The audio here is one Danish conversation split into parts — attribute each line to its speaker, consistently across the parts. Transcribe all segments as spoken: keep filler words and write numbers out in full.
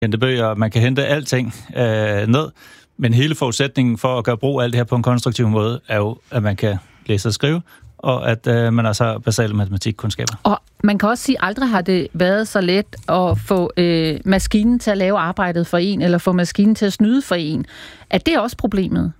Speaker 1: hente bøger, man kan hente alting øh, ned, men hele forudsætningen for at gøre brug af alt det her på en konstruktiv måde, er jo, at man kan læse og skrive, og at øh, man altså har basale matematikkundskaber.
Speaker 2: Og man kan også sige, at aldrig har det været så let at få øh, maskinen til at lave arbejdet for en, eller få maskinen til at snyde for en. Er det også problemet?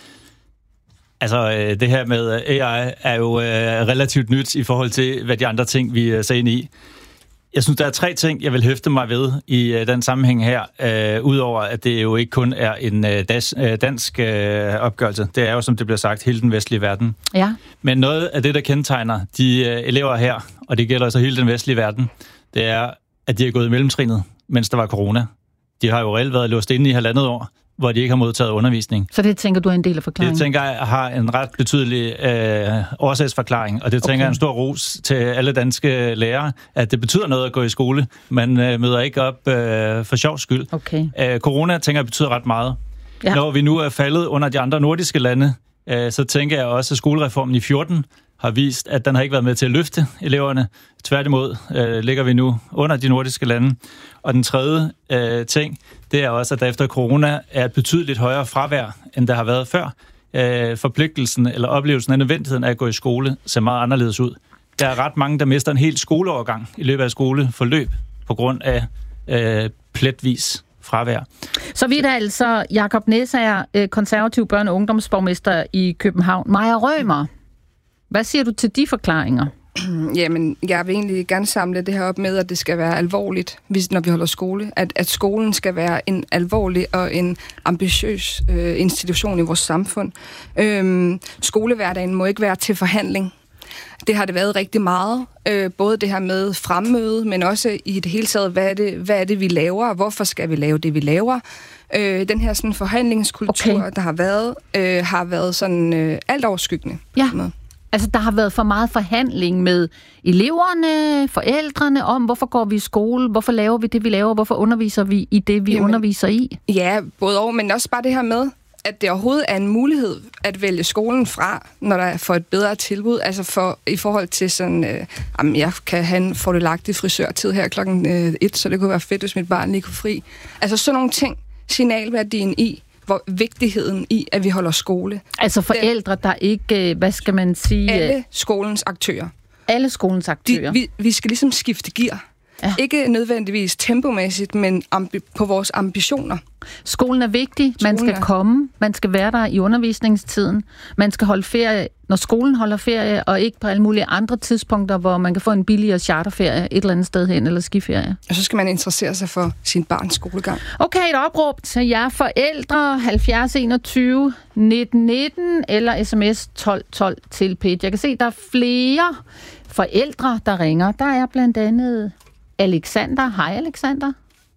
Speaker 1: Altså, øh, det her med A I er jo øh, relativt nyt i forhold til, hvad de andre ting, vi øh, ser ind i. Jeg synes, der er tre ting, jeg vil hæfte mig ved i øh, den sammenhæng her, øh, udover at det jo ikke kun er en øh, das, øh, dansk øh, opgørelse. Det er jo, som det bliver sagt, hele den vestlige verden.
Speaker 2: Ja.
Speaker 1: Men noget af det, der kendetegner de øh, elever her, og det gælder altså hele den vestlige verden, det er, at de er gået i mellemtrinet, mens der var corona. De har jo reelt været låst inde i halvandet år, hvor de ikke har modtaget undervisning.
Speaker 2: Så det tænker du er en del af forklaringen?
Speaker 1: Det tænker jeg har en ret betydelig øh, årsagsforklaring, og det tænker okay. jeg er en stor ros til alle danske lærere, at det betyder noget at gå i skole. Man øh, møder ikke op øh, for sjov skyld.
Speaker 2: Okay.
Speaker 1: Øh, corona, tænker jeg, betyder ret meget. Ja. Når vi nu er faldet under de andre nordiske lande, øh, så tænker jeg også, at skolereformen i fjorten har vist, at den har ikke været med til at løfte eleverne. Tværtimod øh, ligger vi nu under de nordiske lande. Og den tredje øh, ting, det er også, at der efter corona er et betydeligt højere fravær, end der har været før. Øh, forpligtelsen eller oplevelsen af nødvendigheden af at gå i skole ser meget anderledes ud. Der er ret mange, der mister en hel skoleovergang i løbet af skoleforløb på grund af øh, pletvis fravær.
Speaker 2: Så vidt er altså Jakob Næsager, konservativ børne- og ungdomsborgmester i København. Maja Rømer, hvad siger du til de forklaringer?
Speaker 3: Jamen, jeg vil egentlig gerne samle det her op med, at det skal være alvorligt, når vi holder skole. At, at skolen skal være en alvorlig og en ambitiøs øh, institution i vores samfund. Øhm, skolehverdagen må ikke være til forhandling. Det har det været rigtig meget. Øh, både det her med fremmøde, men også i det hele taget, hvad er det, hvad er det vi laver, og hvorfor skal vi lave det, vi laver. Øh, den her sådan forhandlingskultur, okay. der har været, øh, har været sådan øh, alt overskyggende.
Speaker 2: Ja. Altså, der har været for meget forhandling med eleverne, forældrene om, hvorfor går vi i skole, hvorfor laver vi det, vi laver, hvorfor underviser vi i det, vi Jamen, underviser i? Ja,
Speaker 3: både og, men også bare det her med, at det overhovedet er en mulighed at vælge skolen fra, når der er for et bedre tilbud. Altså for, i forhold til sådan, øh, jamen jeg kan have en fordelagtig frisørtid her klokken øh, et, så det kunne være fedt, hvis mit barn lige kunne fri. Altså sådan nogle ting, signalværdien i, hvor vigtigheden i, at vi holder skole.
Speaker 2: Altså forældre, der ikke, hvad skal man sige...
Speaker 3: Alle skolens aktører.
Speaker 2: Alle skolens aktører.
Speaker 3: De, vi, vi skal ligesom skifte gear. Ja. Ikke nødvendigvis tempomæssigt, men ambi- på vores ambitioner.
Speaker 2: Skolen er vigtig. Man
Speaker 3: Skolen
Speaker 2: skal
Speaker 3: er...
Speaker 2: komme. Man skal være der i undervisningstiden. Man skal holde ferie, når skolen holder ferie, og ikke på alle mulige andre tidspunkter, hvor man kan få en billigere charterferie et eller andet sted hen, eller skiferie.
Speaker 3: Og så skal man interessere sig for sin barns skolegang.
Speaker 2: Okay, et opråb til jer forældre, halvfjerds enogtyve nitten nitten, eller sms tolv tolv til P et. Jeg kan se, der er flere forældre, der ringer. Der er blandt andet Alexander. Hej, Alexander.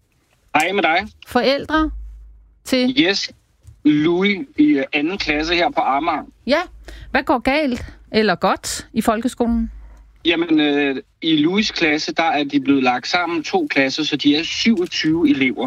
Speaker 4: Hej med dig.
Speaker 2: Forældre til...
Speaker 4: Yes, Louis i anden klasse her på Amager.
Speaker 2: Ja, hvad går galt eller godt i folkeskolen?
Speaker 4: Jamen, øh, i Louis' klasse, der er de blevet lagt sammen to klasser, så de er syvogtyve elever.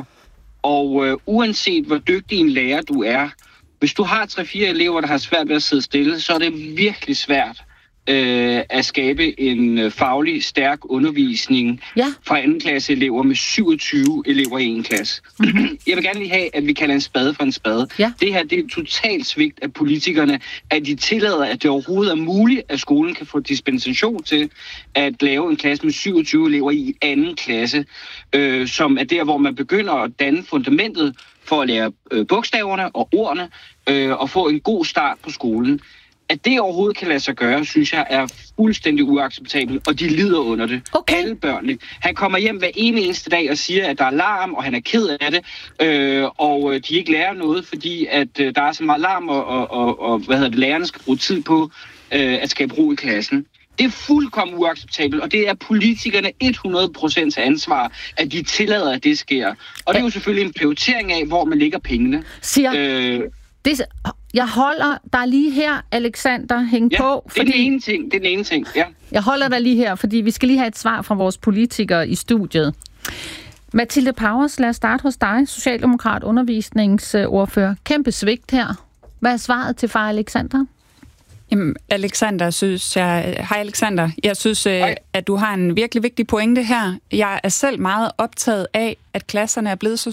Speaker 4: Og øh, uanset hvor dygtig en lærer du er, hvis du har tre fire elever, der har svært ved at sidde stille, så er det virkelig svært øh, at skabe en øh, faglig, stærk undervisning ja. fra anden klasse elever med syvogtyve elever i en klasse. Mm-hmm. Jeg vil gerne lige have, at vi kalder en spade for en spade. Ja. Det her, det er totalt svigt af politikerne, at de tillader, at det overhovedet er muligt, at skolen kan få dispensation til at lave en klasse med syvogtyve elever i anden klasse, øh, som er der, hvor man begynder at danne fundamentet for at lære øh, bogstaverne og ordene øh, og få en god start på skolen. At det overhovedet kan lade sig gøre, synes jeg, er fuldstændig uacceptabelt, og de lider under det. Okay. Alle børnene. Han kommer hjem hver ene eneste dag og siger, at der er larm, og han er ked af det, øh, og de ikke lærer noget, fordi at øh, der er så meget larm, og, og, og, og hvad hedder det, lærerne skal bruge tid på øh, at skabe ro i klassen. Det er fuldkommen uacceptabelt, og det er politikerne hundrede procent ansvar, at de tillader, at det sker. Og det er jo selvfølgelig en prioritering af, hvor man lægger pengene.
Speaker 2: Siger... Øh, Det, jeg holder dig lige her, Alexander, hæng
Speaker 4: ja,
Speaker 2: på.
Speaker 4: Fordi... det er den ene ting, det er den ene ting, ja.
Speaker 2: Jeg holder dig lige her, fordi vi skal lige have et svar fra vores politikere i studiet. Mathilde Powers, lad os starte hos dig, socialdemokrat, undervisningsordfører. Kæmpe svigt her. Hvad er svaret til far Alexander?
Speaker 5: Jamen, Alexander, synes jeg... Hej, Alexander. Jeg synes, Hej. at du har en virkelig vigtig pointe her. Jeg er selv meget optaget af, at klasserne er blevet så